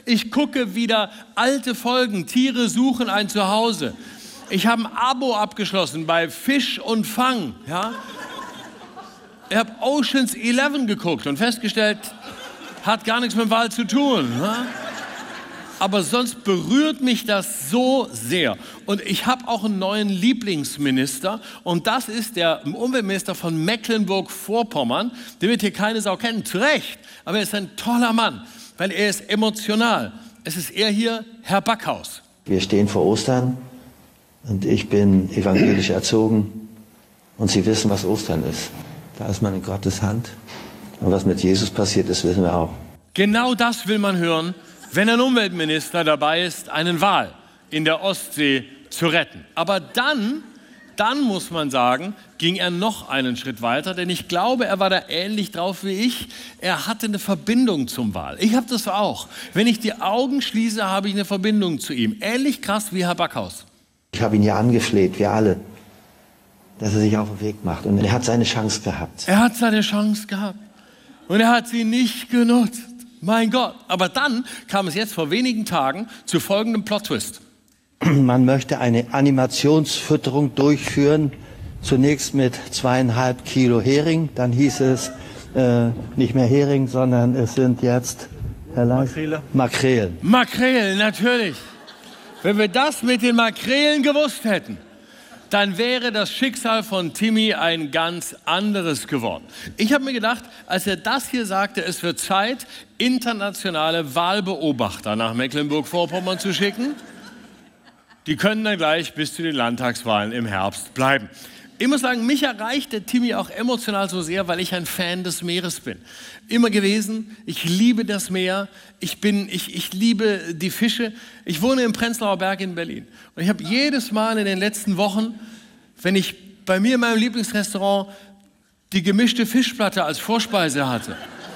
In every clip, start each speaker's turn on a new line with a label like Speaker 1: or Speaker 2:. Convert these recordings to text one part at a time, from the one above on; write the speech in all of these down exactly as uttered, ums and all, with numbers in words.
Speaker 1: Ich gucke wieder alte Folgen. Tiere suchen ein Zuhause. Ich habe ein Abo abgeschlossen bei Fisch und Fang. Ja? Ich habe Oceans elf geguckt und festgestellt, hat gar nichts mit dem Wal zu tun. Ja? Aber sonst berührt mich das so sehr. Und ich habe auch einen neuen Lieblingsminister. Und das ist der Umweltminister von Mecklenburg-Vorpommern. Den wird hier keine Sau kennen, zu Recht. Aber er ist ein toller Mann, weil er ist emotional. Es ist er hier, Herr Backhaus.
Speaker 2: Wir stehen vor Ostern und ich bin evangelisch erzogen. Und Sie wissen, was Ostern ist. Da ist man in Gottes Hand. Und was mit Jesus passiert ist, wissen wir auch.
Speaker 1: Genau das will man hören, wenn ein Umweltminister dabei ist, einen Wal in der Ostsee zu retten. Aber dann, dann muss man sagen, ging er noch einen Schritt weiter, denn ich glaube, er war da ähnlich drauf wie ich. Er hatte eine Verbindung zum Wal. Ich habe das auch. Wenn ich die Augen schließe, habe ich eine Verbindung zu ihm. Ähnlich krass wie Herr Backhaus.
Speaker 2: Ich habe ihn ja angefleht, wir alle, dass er sich auf den Weg macht. Und er hat seine Chance gehabt.
Speaker 1: Er hat seine Chance gehabt. Und er hat sie nicht genutzt. Mein Gott. Aber dann kam es jetzt vor wenigen Tagen zu folgendem Plot-Twist.
Speaker 2: Man möchte eine Animationsfütterung durchführen. Zunächst mit zweieinhalb Kilo Hering. Dann hieß es äh, nicht mehr Hering, sondern es sind jetzt Herr Leis, Makrele. Makrelen.
Speaker 1: Makrelen, natürlich. Wenn wir das mit den Makrelen gewusst hätten, dann wäre das Schicksal von Timmy ein ganz anderes geworden. Ich habe mir gedacht, als er das hier sagte, es wird Zeit, internationale Wahlbeobachter nach Mecklenburg-Vorpommern zu schicken. Die können dann gleich bis zu den Landtagswahlen im Herbst bleiben. Ich muss sagen, mich erreicht der Timmy auch emotional so sehr, weil ich ein Fan des Meeres bin. Immer gewesen, ich liebe das Meer, ich, bin, ich, ich liebe die Fische. Ich wohne im Prenzlauer Berg in Berlin. Und ich habe jedes Mal in den letzten Wochen, wenn ich bei mir in meinem Lieblingsrestaurant die gemischte Fischplatte als Vorspeise hatte,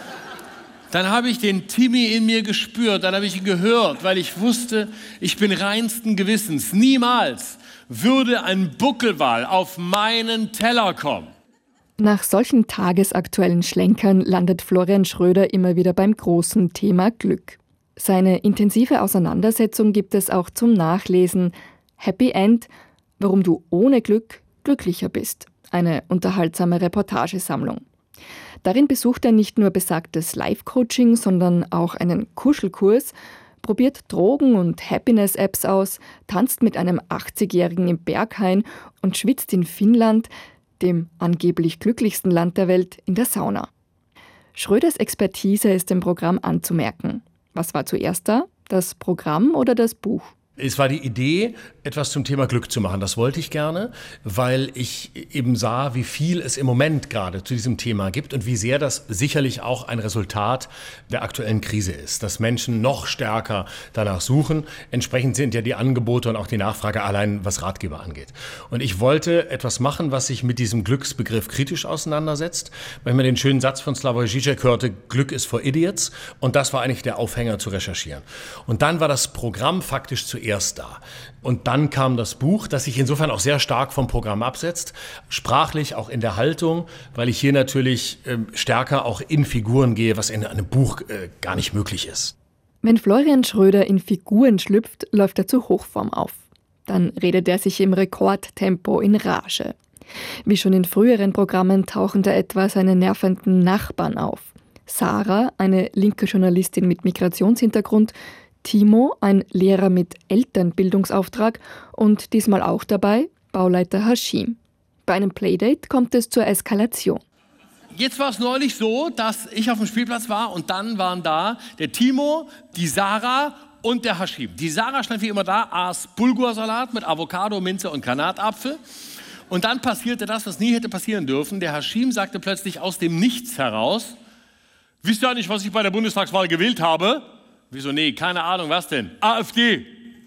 Speaker 1: dann habe ich den Timmy in mir gespürt, dann habe ich ihn gehört, weil ich wusste, ich bin reinsten Gewissens. Niemals würde ein Buckelwal auf meinen Teller kommen.
Speaker 3: Nach solchen tagesaktuellen Schlenkern landet Florian Schröder immer wieder beim großen Thema Glück. Seine intensive Auseinandersetzung gibt es auch zum Nachlesen. Happy End, warum du ohne Glück glücklicher bist. Eine unterhaltsame Reportagesammlung. Darin besucht er nicht nur besagtes Live-Coaching, sondern auch einen Kuschelkurs, probiert Drogen- und Happiness-Apps aus, tanzt mit einem achtzigjährigen im Berghain und schwitzt in Finnland, dem angeblich glücklichsten Land der Welt, in der Sauna. Schröders Expertise ist im Programm anzumerken. Was war zuerst da? Das Programm oder das Buch?
Speaker 4: Es war die Idee, etwas zum Thema Glück zu machen. Das wollte ich gerne, weil ich eben sah, wie viel es im Moment gerade zu diesem Thema gibt und wie sehr das sicherlich auch ein Resultat der aktuellen Krise ist, dass Menschen noch stärker danach suchen. Entsprechend sind ja die Angebote und auch die Nachfrage allein, was Ratgeber angeht. Und ich wollte etwas machen, was sich mit diesem Glücksbegriff kritisch auseinandersetzt, weil man den schönen Satz von Slavoj Žižek hörte, Glück ist for Idiots. Und das war eigentlich der Aufhänger zu recherchieren. Und dann war das Programm faktisch zuerst da. Und dann kam das Buch, das sich insofern auch sehr stark vom Programm absetzt, sprachlich auch in der Haltung, weil ich hier natürlich äh, stärker auch in Figuren gehe, was in einem Buch äh, gar nicht möglich ist.
Speaker 3: Wenn Florian Schröder in Figuren schlüpft, läuft er zur Hochform auf. Dann redet er sich im Rekordtempo in Rage. Wie schon in früheren Programmen tauchen da etwa seine nervenden Nachbarn auf. Sarah, eine linke Journalistin mit Migrationshintergrund, Timo, ein Lehrer mit Elternbildungsauftrag und diesmal auch dabei Bauleiter Hashim. Bei einem Playdate kommt es zur Eskalation.
Speaker 1: Jetzt war es neulich so, dass ich auf dem Spielplatz war und dann waren da der Timo, die Sarah und der Hashim. Die Sarah stand wie immer da, aß Bulgursalat mit Avocado, Minze und Granatapfel. Und dann passierte das, was nie hätte passieren dürfen. Der Hashim sagte plötzlich aus dem Nichts heraus, wisst ihr ja nicht, was ich bei der Bundestagswahl gewählt habe? Wieso, nee, keine Ahnung, was denn? AfD.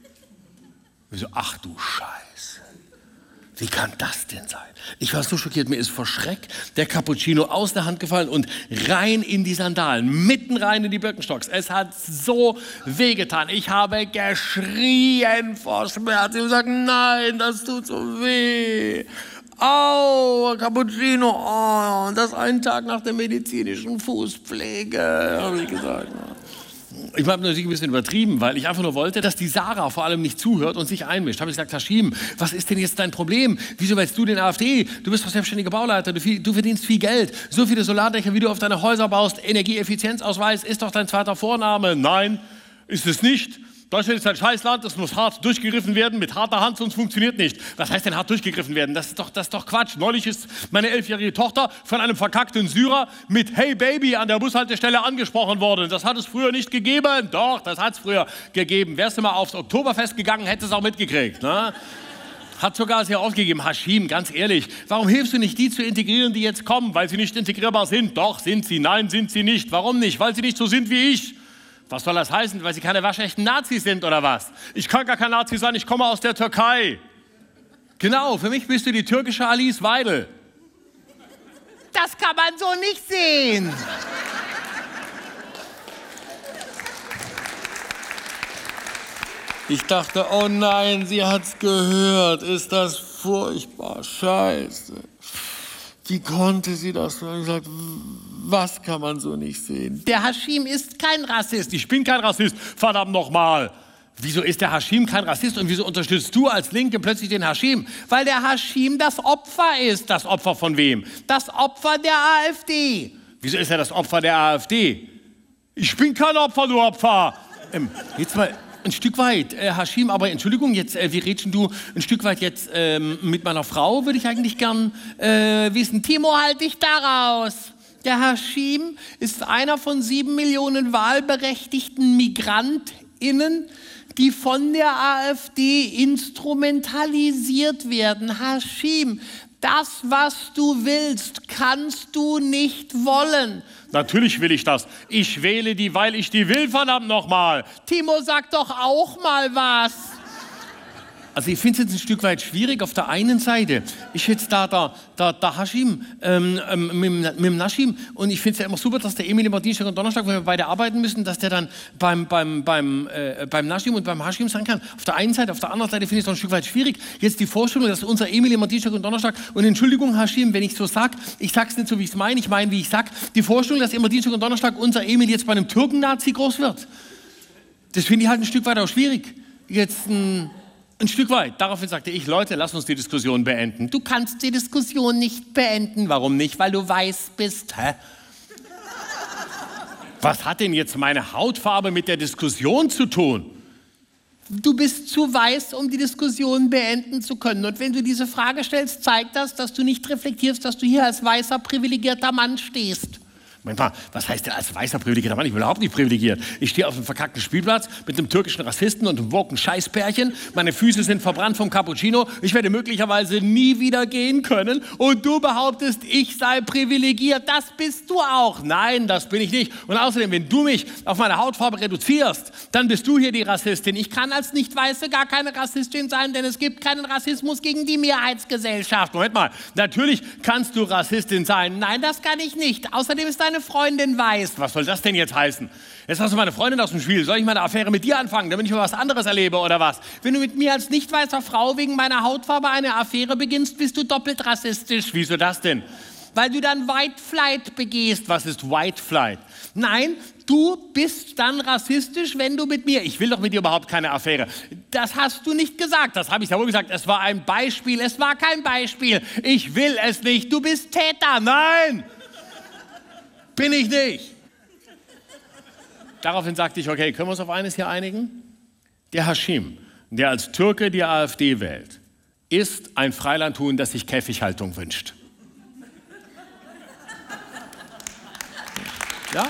Speaker 1: Wieso, ach du Scheiße. Wie kann das denn sein? Ich war so schockiert, mir ist vor Schreck der Cappuccino aus der Hand gefallen und rein in die Sandalen, mitten rein in die Birkenstocks. Es hat so wehgetan. Ich habe geschrien vor Schmerz. Ich habe gesagt, nein, das tut so weh. Au, Cappuccino, oh, und das einen Tag nach der medizinischen Fußpflege, habe ich gesagt. Ich habe natürlich ein bisschen übertrieben, weil ich einfach nur wollte, dass die Sarah vor allem nicht zuhört und sich einmischt. Habe ich gesagt, Haschim, was ist denn jetzt dein Problem? Wieso wählst du den AfD? Du bist doch selbstständiger Bauleiter, du, viel, du verdienst viel Geld. So viele Solardächer, wie du auf deine Häuser baust, Energieeffizienzausweis ist doch dein zweiter Vorname. Nein, ist es nicht. Deutschland ist ein Scheißland, es muss hart durchgegriffen werden, mit harter Hand, sonst funktioniert nicht. Was heißt denn hart durchgegriffen werden? Das ist doch, das ist doch Quatsch. Neulich ist meine elfjährige Tochter von einem verkackten Syrer mit Hey Baby an der Bushaltestelle angesprochen worden. Das hat es früher nicht gegeben. Doch, das hat es früher gegeben. Wärst du mal aufs Oktoberfest gegangen, hättest du es auch mitgekriegt. Ne? Hat sogar sehr aufgegeben. Haschim, ganz ehrlich, warum hilfst du nicht, die zu integrieren, die jetzt kommen? Weil sie nicht integrierbar sind? Doch, sind sie. Nein, sind sie nicht. Warum nicht? Weil sie nicht so sind wie ich. Was soll das heißen? Weil sie keine waschechten Nazis sind oder was? Ich kann gar kein Nazi sein, ich komme aus der Türkei. Genau, für mich bist du die türkische Alice Weidel. Das kann man so nicht sehen. Ich dachte, oh nein, sie hat's gehört. Ist das furchtbar, scheiße. Wie konnte sie das? Ich habe gesagt, was kann man so nicht sehen? Der Haschim ist kein Rassist. Ich bin kein Rassist, verdammt nochmal. Wieso ist der Haschim kein Rassist und wieso unterstützt du als Linke plötzlich den Haschim? Weil der Haschim das Opfer ist. Das Opfer von wem? Das Opfer der AfD. Wieso ist er das Opfer der AfD? Ich bin kein Opfer, du Opfer. Ähm, jetzt mal ein Stück weit, äh, Haschim, aber Entschuldigung, jetzt, äh, wie redest du ein Stück weit jetzt ähm, mit meiner Frau, würde ich eigentlich gern äh, wissen. Timo, halt dich da raus. Der Haschim ist einer von sieben Millionen wahlberechtigten MigrantInnen, die von der AfD instrumentalisiert werden. Haschim, das, was du willst, kannst du nicht wollen. Natürlich will ich das. Ich wähle die, weil ich die will, verdammt nochmal. Timo, sag doch auch mal was. Also ich finde es jetzt ein Stück weit schwierig. Auf der einen Seite ist jetzt da der, der, der Haschim ähm, ähm, mit, mit dem Naschim und ich finde es ja immer super, dass der Emil immer Dienstag und Donnerstag, wenn wir beide arbeiten müssen, dass der dann beim, beim, beim, äh, beim Naschim und beim Haschim sein kann. Auf der einen Seite, auf der anderen Seite finde ich es noch ein Stück weit schwierig. Jetzt die Vorstellung, dass unser Emil immer Dienstag und Donnerstag, und Entschuldigung Haschim, wenn ich so sage, ich sage es nicht so, wie ich es meine, ich meine, wie ich sage, die Vorstellung, dass immer Dienstag und Donnerstag unser Emil jetzt bei einem Türken-Nazi groß wird, das finde ich halt ein Stück weit auch schwierig. Jetzt ein... Ein Stück weit. Daraufhin sagte ich, Leute, lass uns die Diskussion beenden. Du kannst die Diskussion nicht beenden. Warum nicht? Weil du weiß bist. Hä? Was hat denn jetzt meine Hautfarbe mit der Diskussion zu tun? Du bist zu weiß, um die Diskussion beenden zu können. Und wenn du diese Frage stellst, zeigt das, dass du nicht reflektierst, dass du hier als weißer, privilegierter Mann stehst. Moment mal, was heißt denn als weißer privilegierter Mann? Ich bin überhaupt nicht privilegiert. Ich stehe auf einem verkackten Spielplatz mit einem türkischen Rassisten und einem woken Scheißpärchen. Meine Füße sind verbrannt vom Cappuccino. Ich werde möglicherweise nie wieder gehen können. Und du behauptest, ich sei privilegiert. Das bist du auch. Nein, das bin ich nicht. Und außerdem, wenn du mich auf meine Hautfarbe reduzierst, dann bist du hier die Rassistin. Ich kann als Nicht-Weiße gar keine Rassistin sein, denn es gibt keinen Rassismus gegen die Mehrheitsgesellschaft. Moment mal, natürlich kannst du Rassistin sein. Nein, das kann ich nicht. Außerdem ist deine Freundin weiß. Was soll das denn jetzt heißen? Jetzt hast du meine Freundin aus dem Spiel. Soll ich meine Affäre mit dir anfangen, damit ich mal was anderes erlebe oder was? Wenn du mit mir als nicht weißer Frau wegen meiner Hautfarbe eine Affäre beginnst, bist du doppelt rassistisch. Wieso das denn? Weil du dann White Flight begehst. Was ist White Flight? Nein, du bist dann rassistisch, wenn du mit mir... Ich will doch mit dir überhaupt keine Affäre. Das hast du nicht gesagt. Das habe ich ja wohl gesagt. Es war ein Beispiel. Es war kein Beispiel. Ich will es nicht. Du bist Täter. Nein! Bin ich nicht. Daraufhin sagte ich, okay, können wir uns auf eines hier einigen? Der Haschim, der als Türke die AfD wählt, ist ein Freilandhuhn, das sich Käfighaltung wünscht. Ja?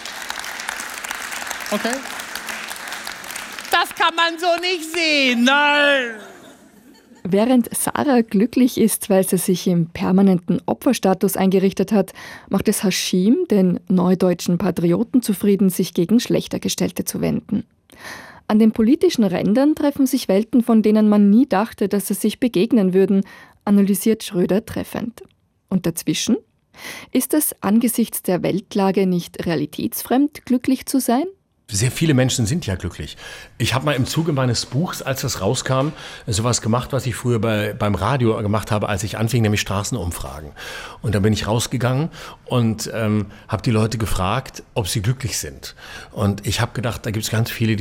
Speaker 1: Okay. Das kann man so nicht sehen, nein!
Speaker 3: Während Sarah glücklich ist, weil sie sich im permanenten Opferstatus eingerichtet hat, macht es Haschim, den neudeutschen Patrioten, zufrieden, sich gegen Schlechtergestellte zu wenden. An den politischen Rändern treffen sich Welten, von denen man nie dachte, dass sie sich begegnen würden, analysiert Schröder treffend. Und dazwischen? Ist es angesichts der Weltlage nicht realitätsfremd, glücklich zu sein?
Speaker 4: sehr viele Menschen sind ja glücklich. Ich habe mal im Zuge meines Buchs, als das rauskam, sowas gemacht, was ich früher bei, beim Radio gemacht habe, als ich anfing, nämlich Straßenumfragen. Und da bin ich rausgegangen und ähm, habe die Leute gefragt, ob sie glücklich sind. Und ich habe gedacht, da gibt es ganz viele,